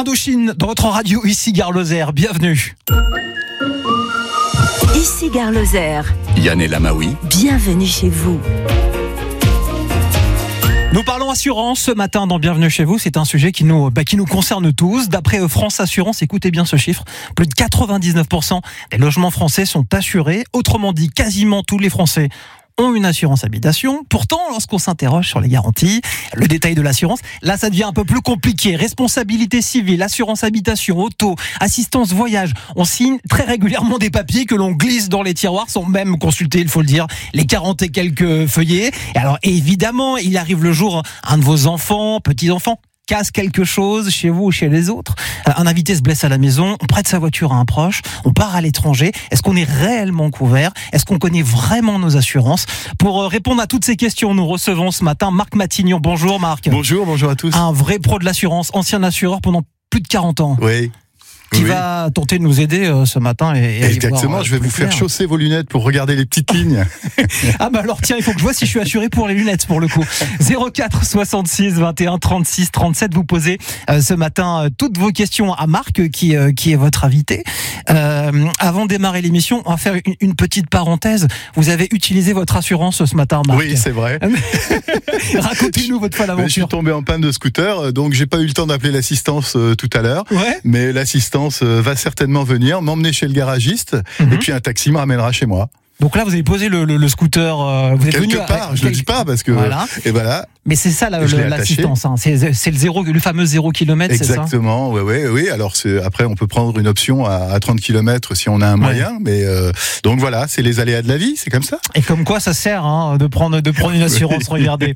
Indochine, dans votre radio, ici Gare Lozère, bienvenue. Ici Gare Lozère. Yann El Amaoui. Bienvenue chez vous. Nous parlons assurance ce matin dans Bienvenue chez vous. C'est un sujet qui nous concerne tous. D'après France Assurance, écoutez bien ce chiffre, plus de 99% des logements français sont assurés. Autrement dit, quasiment tous les Français ont une assurance habitation. Pourtant, lorsqu'on s'interroge sur les garanties, le détail de l'assurance, là, ça devient un peu plus compliqué. Responsabilité civile, assurance habitation, auto, assistance voyage. On signe très régulièrement des papiers que l'on glisse dans les tiroirs sans même consulter, il faut le dire, les 40 et quelques feuillets. Et alors, évidemment, il arrive le jour, un de vos enfants, petits-enfants, casse quelque chose chez vous ou chez les autres, un invité se blesse à la maison, on prête sa voiture à un proche, on part à l'étranger, est-ce qu'on est réellement couvert? Est-ce qu'on connaît vraiment nos assurances? Pour répondre à toutes ces questions, nous recevons ce matin Marc Matignon. Bonjour Marc. Bonjour à tous. Un vrai pro de l'assurance, ancien assureur pendant plus de 40 ans. Oui. Qui va tenter de nous aider ce matin et exactement, voir, je vais vous faire chausser vos lunettes pour regarder les petites lignes. Ah bah alors tiens, il faut que je vois si je suis assuré pour les lunettes pour le coup. 04 66 21 36 37, vous posez ce matin toutes vos questions à Marc qui est votre invité. Avant de démarrer l'émission, on va faire une petite parenthèse. Vous avez utilisé votre assurance ce matin, Marc. Oui, c'est vrai. Racontez-nous votre fois l'aventure. Je suis tombé en panne de scooter, donc j'ai pas eu le temps d'appeler l'assistance tout à l'heure. Ouais. Mais l'assistance va certainement venir m'emmener chez le garagiste et puis un taxi me ramènera chez moi. Donc là, vous avez posé le scooter. Vous êtes quelque part, je le dis pas parce que voilà. Et voilà. Mais c'est ça l'assistance, hein. C'est le fameux 0 km, c'est ça? Exactement. Oui. Alors après, on peut prendre une option à 30 km si on a un moyen, mais donc voilà, c'est les aléas de la vie, c'est comme ça. Et comme quoi, ça sert de prendre une assurance. Regardez.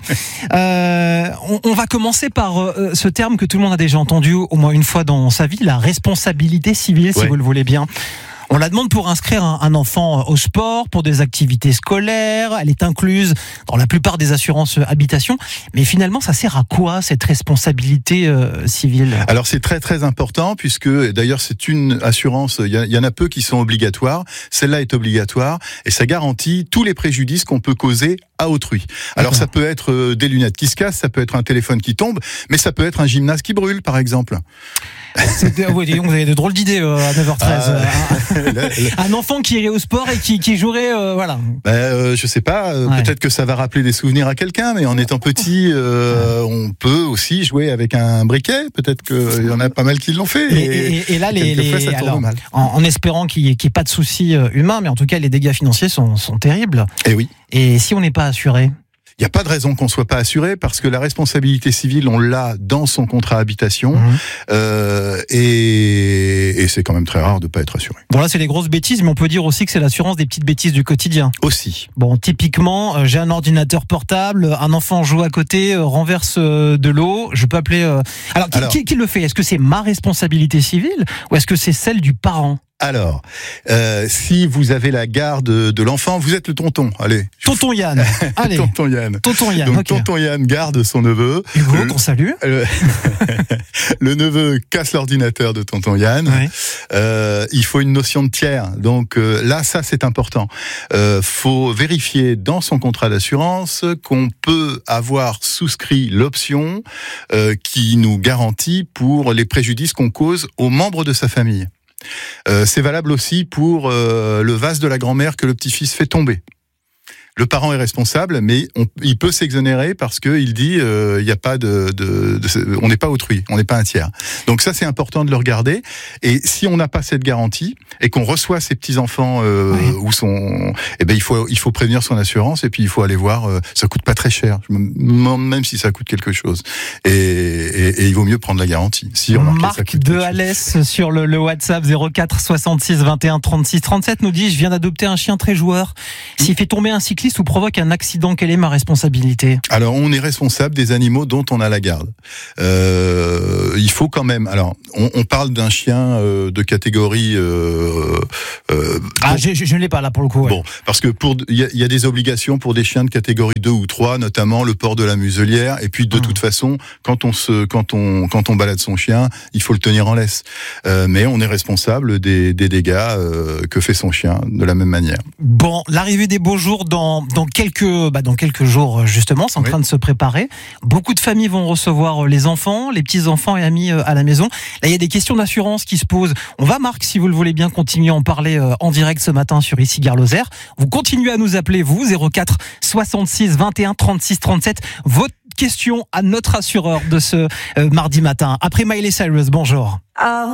On va commencer par ce terme que tout le monde a déjà entendu au moins une fois dans sa vie, la responsabilité civile, si vous le voulez bien. On la demande pour inscrire un enfant au sport, pour des activités scolaires. Elle est incluse dans la plupart des assurances habitation. Mais finalement, ça sert à quoi cette responsabilité civile? Alors c'est très très important puisque d'ailleurs c'est une assurance. Il y en a peu qui sont obligatoires. Celle-là est obligatoire et ça garantit tous les préjudices qu'on peut causer à autrui. Alors ça peut être des lunettes qui se cassent, ça peut être un téléphone qui tombe, mais ça peut être un gymnase qui brûle, par exemple. Oui, vous avez de drôles d'idées à 9h13. Un enfant qui irait au sport et qui jouerait, voilà. Je sais pas, peut-être que ça va rappeler des souvenirs à quelqu'un, mais en étant petit, on peut aussi jouer avec un briquet. Peut-être qu'il y en a pas mal qui l'ont fait. Et là, alors, en espérant qu'il n'y ait pas de soucis humains, mais en tout cas, les dégâts financiers sont terribles. Et oui. Et si on n'est pas assuré? Il n'y a pas de raison qu'on soit pas assuré parce que la responsabilité civile, on l'a dans son contrat habitation et c'est quand même très rare de pas être assuré. Bon là, c'est les grosses bêtises, mais on peut dire aussi que c'est l'assurance des petites bêtises du quotidien. Aussi. Bon, typiquement, j'ai un ordinateur portable, un enfant joue à côté, renverse de l'eau, je peux appeler... Alors, qui le fait? Est-ce que c'est ma responsabilité civile ou est-ce que c'est celle du parent? Alors, si vous avez la garde de l'enfant, vous êtes le tonton. Allez. Tonton Yann. Allez. Tonton Yann. Donc, okay. Tonton Yann garde son neveu. Hugo, qu'on salue. Le neveu casse l'ordinateur de Tonton Yann. Ouais. Il faut une notion de tiers. Donc là, ça, c'est important. Faut vérifier dans son contrat d'assurance qu'on peut avoir souscrit l'option qui nous garantit pour les préjudices qu'on cause aux membres de sa famille. C'est valable aussi pour le vase de la grand-mère que le petit-fils fait tomber. Le parent est responsable, mais il peut s'exonérer parce que il dit il y a pas on n'est pas autrui, on n'est pas un tiers. Donc ça c'est important de le regarder. Et si on n'a pas cette garantie et qu'on reçoit ses petits enfants il faut prévenir son assurance et puis il faut aller voir. Ça coûte pas très cher. Je me demande même si ça coûte quelque chose. Et il vaut mieux prendre la garantie. Si on Marc de Alès sur le WhatsApp 04 66 21 36 37 nous dit: je viens d'adopter un chien très joueur. S'il fait tomber un cycliste ou provoque un accident, quelle est ma responsabilité? Alors, on est responsable des animaux dont on a la garde. Il faut quand même... Alors, on parle d'un chien de catégorie... je ne l'ai pas là pour le coup. Ouais. Bon, parce que il y a des obligations pour des chiens de catégorie 2 ou 3, notamment le port de la muselière. Et puis, de toute façon, quand on quand on balade son chien, il faut le tenir en laisse. Mais on est responsable des dégâts que fait son chien de la même manière. Bon, l'arrivée des beaux jours dans quelques jours justement, c'est en train de se préparer. Beaucoup de familles vont recevoir les enfants, les petits-enfants et amis à la maison. Là, il y a des questions d'assurance qui se posent. On va, Marc, si vous le voulez bien, continuer à en parler en direct ce matin sur Ici Gare Lozère. Vous continuez à nous appeler, vous, 04 66 21 36 37. Votre question à notre assureur de ce mardi matin. Après Miley Cyrus, bonjour.